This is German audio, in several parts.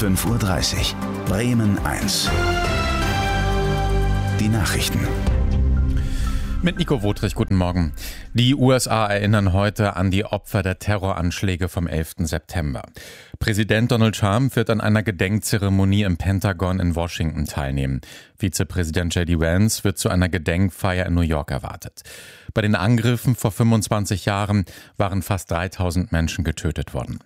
5:30 Uhr. Bremen 1. Die Nachrichten. Mit Nico Wotrich, guten Morgen. Die USA erinnern heute an die Opfer der Terroranschläge vom 11. September. Präsident Donald Trump wird an einer Gedenkzeremonie im Pentagon in Washington teilnehmen. Vizepräsident J.D. Vance wird zu einer Gedenkfeier in New York erwartet. Bei den Angriffen vor 25 Jahren waren fast 3000 Menschen getötet worden.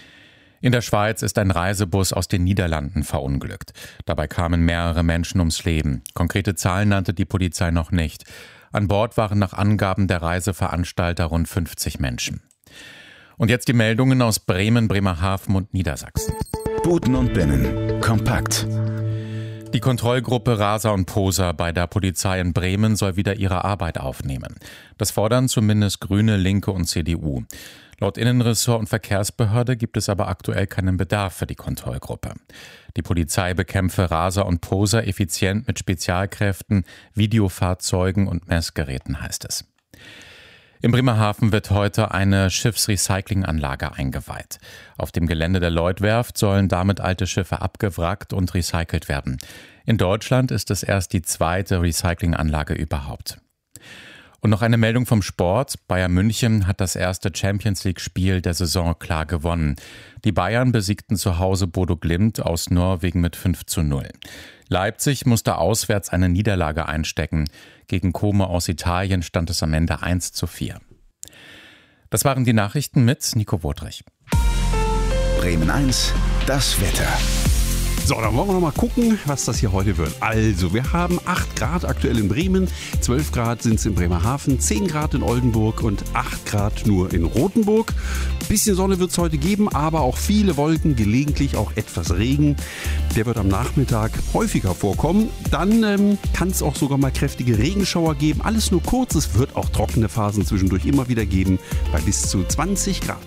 In der Schweiz ist ein Reisebus aus den Niederlanden verunglückt. Dabei kamen mehrere Menschen ums Leben. Konkrete Zahlen nannte die Polizei noch nicht. An Bord waren nach Angaben der Reiseveranstalter rund 50 Menschen. Und jetzt die Meldungen aus Bremen, Bremerhaven und Niedersachsen. Buten und Binnen. Kompakt. Die Kontrollgruppe Rasa und Poser bei der Polizei in Bremen soll wieder ihre Arbeit aufnehmen. Das fordern zumindest Grüne, Linke und CDU. Laut Innenressort und Verkehrsbehörde gibt es aber aktuell keinen Bedarf für die Kontrollgruppe. Die Polizei bekämpfe Rasa und Poser effizient mit Spezialkräften, Videofahrzeugen und Messgeräten, heißt es. In Bremerhaven wird heute eine Schiffsrecyclinganlage eingeweiht. Auf dem Gelände der Lloydwerft sollen damit alte Schiffe abgewrackt und recycelt werden. In Deutschland ist es erst die zweite Recyclinganlage überhaupt. Und noch eine Meldung vom Sport. Bayern München hat das erste Champions-League-Spiel der Saison klar gewonnen. Die Bayern besiegten zu Hause Bodo Glimt aus Norwegen mit 5:0. Leipzig musste auswärts eine Niederlage einstecken. Gegen Como aus Italien stand es am Ende 1:4. Das waren die Nachrichten mit Nico Wotrich. Bremen 1, das Wetter. So, dann wollen wir noch mal gucken, was das hier heute wird. Also, wir haben 8 Grad aktuell in Bremen, 12 Grad sind es in Bremerhaven, 10 Grad in Oldenburg und 8 Grad nur in Rothenburg. Bisschen Sonne wird es heute geben, aber auch viele Wolken, gelegentlich auch etwas Regen. Der wird am Nachmittag häufiger vorkommen. Dann kann es auch sogar mal kräftige Regenschauer geben. Alles nur kurz, es wird auch trockene Phasen zwischendurch immer wieder geben, bei bis zu 20 Grad.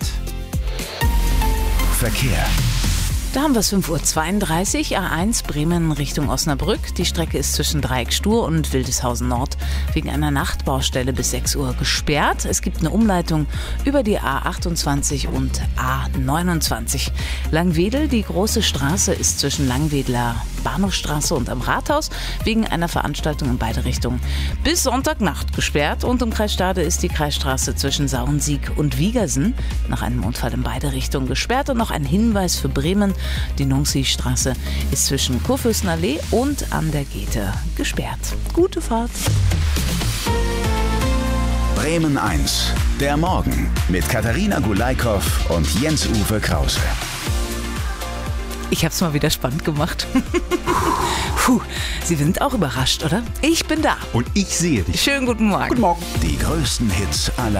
Verkehr. Da haben wir es 5:32 Uhr, A1 Bremen Richtung Osnabrück. Die Strecke ist zwischen Dreieck-Stur und Wildeshausen Nord wegen einer Nachtbaustelle bis 6 Uhr gesperrt. Es gibt eine Umleitung über die A28 und A29. Langwedel, die große Straße ist zwischen Langwedeler Bahnhofstraße und am Rathaus wegen einer Veranstaltung in beide Richtungen bis Sonntagnacht gesperrt. Und im Kreis Stade ist die Kreisstraße zwischen Sauensiek und Wiegersen nach einem Unfall in beide Richtungen gesperrt. Und noch ein Hinweis für Bremen. Die Nunzi-Straße ist zwischen Kurfürstenallee und an der Goethe gesperrt. Gute Fahrt. Bremen 1, der Morgen mit Katharina Gulaikow und Jens-Uwe Krause. Ich habe es mal wieder spannend gemacht. Sie sind auch überrascht, oder? Ich bin da. Und ich sehe dich. Schönen guten Morgen. Guten Morgen. Die größten Hits aller